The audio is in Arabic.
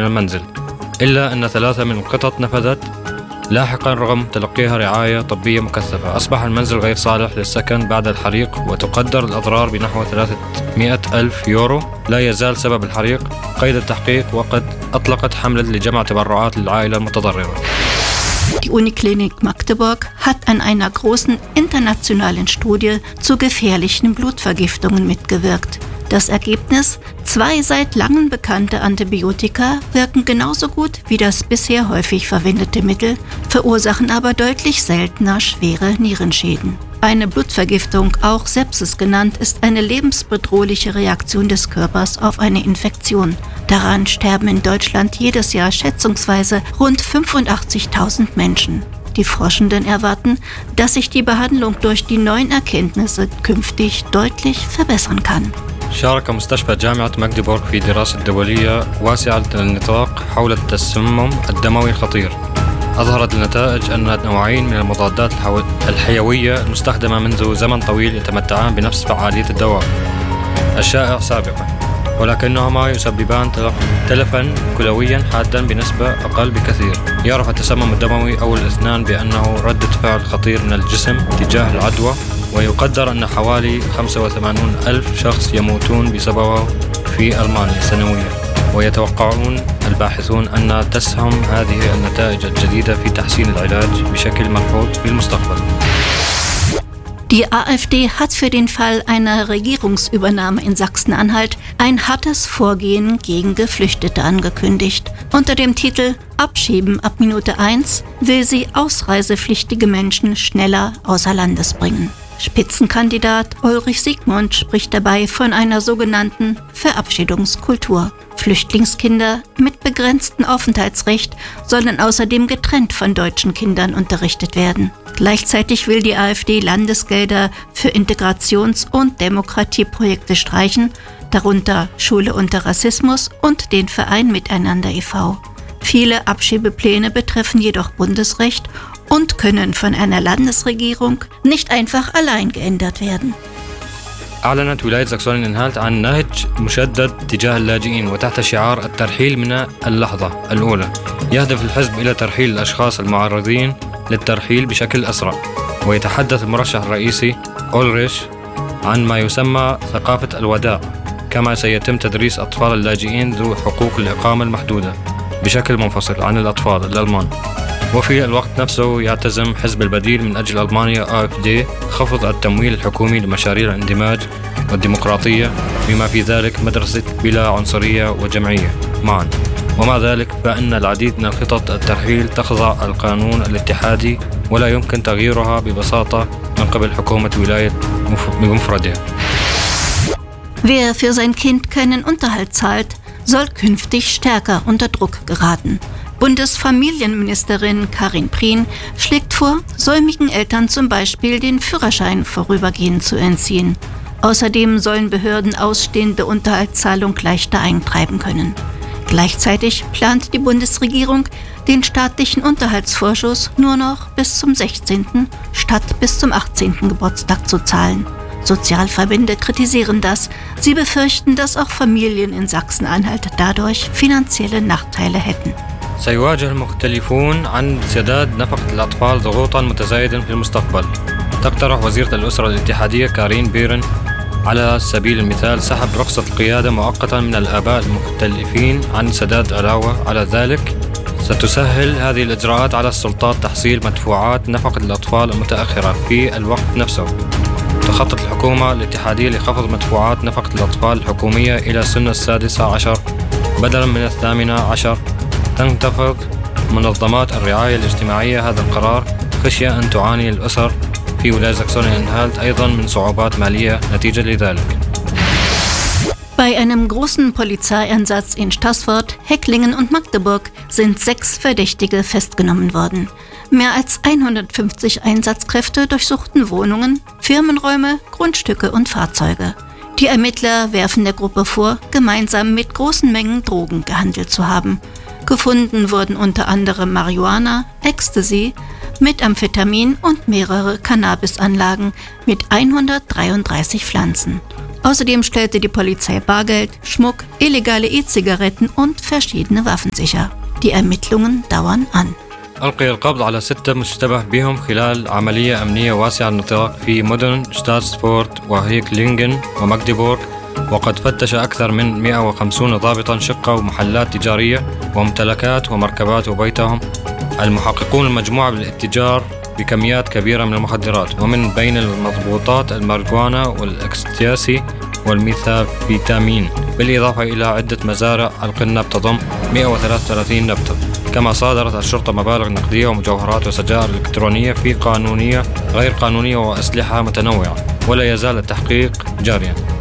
المنزل، إلا أن 3 من القطط نفذت لاحقا رغم تلقيها رعاية طبية مكثفة. أصبح المنزل غير صالح للسكن بعد الحريق، وتقدر الأضرار بنحو 300,000 يورو. لا يزال سبب الحريق قيد التحقيق، وقد أطلقت حملة لجمع تبرعات للعائلة المتضررة. Die Uniklinik Magdeburg hat an einer großen internationalen Studie zu gefährlichen Blutvergiftungen mitgewirkt. Das Ergebnis: 2 seit langem bekannte Antibiotika wirken genauso gut wie das bisher häufig verwendete Mittel, verursachen aber deutlich seltener schwere Nierenschäden. Eine Blutvergiftung, auch Sepsis genannt, ist eine lebensbedrohliche Reaktion des Körpers auf eine Infektion. Daran sterben in Deutschland jedes Jahr schätzungsweise rund 85.000 Menschen. Die Forschenden erwarten, dass sich die Behandlung durch die neuen Erkenntnisse künftig deutlich verbessern kann. شارك مستشفى جامعة ماغديبورغ في دراسة دولية واسعة النطاق حول التسمم الدموي الخطير. أظهرت النتائج أن نوعين من المضادات الحيوية المستخدمة منذ زمن طويل يتمتعان بنفس فعالية الدواء الشائع سابقا، ولكنهما يسببان تلفا كلويا حادا بنسبة أقل بكثير. يعرف التسمم الدموي أو الإثنان بأنه ردة فعل خطير من الجسم تجاه العدوى، ويقدر أن حوالي 85,000 شخص يموتون بسببه في ألمانيا سنويا. ويتوقعون الباحثون أن تسهم هذه النتائج الجديدة في تحسين العلاج بشكل ملحوظ في المستقبل. Die AfD hat für den Fall einer Regierungsübernahme in Sachsen-Anhalt ein hartes Vorgehen gegen Geflüchtete angekündigt. Unter dem Titel Abschieben ab Minute 1 will sie ausreisepflichtige Menschen schneller außer Landes bringen. Spitzenkandidat Ulrich Siegmund spricht dabei von einer sogenannten Verabschiedungskultur. Flüchtlingskinder mit begrenztem Aufenthaltsrecht sollen außerdem getrennt von deutschen Kindern unterrichtet werden. Gleichzeitig will die AfD Landesgelder für Integrations- und Demokratieprojekte streichen, darunter Schule unter Rassismus und den Verein Miteinander e.V. Viele Abschiebepläne betreffen jedoch Bundesrecht und können von einer Landesregierung nicht einfach allein geändert werden. أعلنت ولاية ساكسونيا الأنهالت عن نهج مشدد تجاه اللاجئين وتحت شعار الترحيل من اللحظة الأولى. يهدف الحزب إلى ترحيل الأشخاص المعرضين للترحيل بشكل أسرع. ويتحدث المرشح الرئيسي أولريش عن ما يسمى ثقافة الوداع، كما سيتم تدريس أطفال اللاجئين ذو حقوق الإقامة المحدودة بشكل منفصل عن الأطفال الألمان. وفي الوقت نفسه يعتزم حزب البديل من أجل ألمانيا AfD خفض التمويل الحكومي لمشاريع الاندماج والديمقراطية، بما في ذلك مدرسة بلا عنصرية وجمعية معا. ومع ذلك فإن العديد من خطط الترحيل تخضع القانون الاتحادي ولا يمكن تغييرها ببساطة من قبل حكومة ولاية بمفردها. Wer für sein Kind keinen Unterhalt zahlt, soll künftig stärker unter Druck geraten. Bundesfamilienministerin Karin Prien schlägt vor, säumigen Eltern zum Beispiel den Führerschein vorübergehend zu entziehen. Außerdem sollen Behörden ausstehende Unterhaltszahlung leichter eintreiben können. Gleichzeitig plant die Bundesregierung, den staatlichen Unterhaltsvorschuss nur noch bis zum 16. statt bis zum 18. Geburtstag zu zahlen. Sozialverbände kritisieren das. Sie befürchten, dass auch Familien in Sachsen-Anhalt dadurch finanzielle Nachteile hätten. سيواجه المختلفون عن سداد نفقة الأطفال ضغوطا متزايدا في المستقبل. تقترح وزيرة الأسرة الاتحادية كارين بيرن على سبيل المثال سحب رخصة القيادة مؤقتا من الآباء المختلفين عن سداد علاوة. على ذلك ستسهل هذه الإجراءات على السلطات تحصيل مدفوعات نفقة الأطفال المتأخرة في الوقت نفسه. تخطط الحكومة الاتحادية لخفض مدفوعات نفقة الأطفال الحكومية إلى سن 16 بدلا من 18. تنتفض منظمات الرعاية الاجتماعية هذا القرار خشية أن تعاني الأسر في ولاية ساكسونيا الأنهالت أيضا من صعوبات مالية نتيجة لذلك. Bei einem großen Polizeieinsatz in Staßfurt, Hecklingen und Magdeburg sind 6 Verdächtige festgenommen worden. Mehr als 150 Einsatzkräfte durchsuchten Wohnungen, Firmenräume, Grundstücke und Fahrzeuge. Die Ermittler werfen der Gruppe vor, gemeinsam mit großen Mengen Drogen gehandelt zu haben. Gefunden wurden unter anderem Marihuana, Ecstasy, Methamphetamin und mehrere Cannabisanlagen mit 133 Pflanzen. Außerdem stellte die Polizei Bargeld, Schmuck, illegale E-Zigaretten und verschiedene Waffen sicher. Die Ermittlungen dauern an. ألقي القبض على 6 مشتبه بهم خلال عملية أمنية واسعة النطاق في مدن شتاتسفورد وهيكلينغن وماغديبورغ، وقد فتش أكثر من 150 ضابطا شقة ومحلات تجارية وممتلكات ومركبات وبيتهم المحققون المجموعة بالاتجار بكميات كبيرة من المخدرات، ومن بين المضبوطات الماريجوانا والإكستاسي والميثامفيتامين، بالإضافة إلى عدة مزارع القنب تضم 133 نبتة. كما صادرت الشرطة مبالغ نقدية ومجوهرات وسجائر إلكترونية في قانونية غير قانونية وأسلحة متنوعة، ولا يزال التحقيق جاريا.